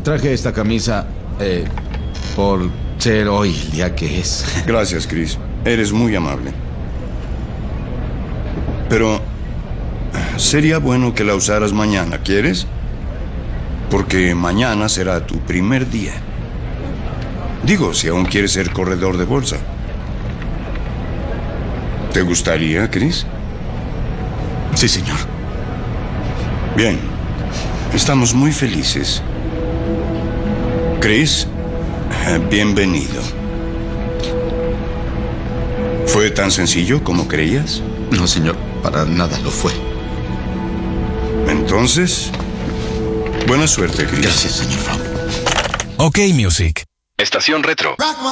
Traje esta camisa por ser hoy el día que es. Gracias, Chris. Eres muy amable. Pero sería bueno que la usaras mañana, ¿quieres? Porque mañana será tu primer día. Digo, si aún quieres ser corredor de bolsa. ¿Te gustaría, Chris? Sí, señor. Bien. Estamos muy felices. Chris, bienvenido. ¿Fue tan sencillo como creías? No, señor. Para nada lo fue. Entonces, buena suerte, Chris. Gracias, señor Fogg. OK Music. Estación Retro.